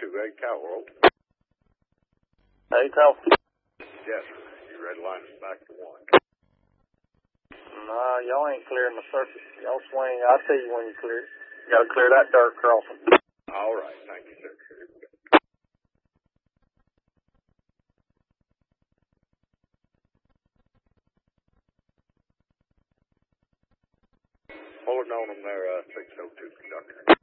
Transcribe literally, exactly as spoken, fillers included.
Hey, Cowell. Hey, Cal. Yes, sir. You red line is back to one. Nah, y'all ain't clearing the surface. Y'all swing. I'll tell you when you clear. You gotta clear that dirt crossing. All right. Thank you, sir. Pulling on them there, uh, six oh two conductor.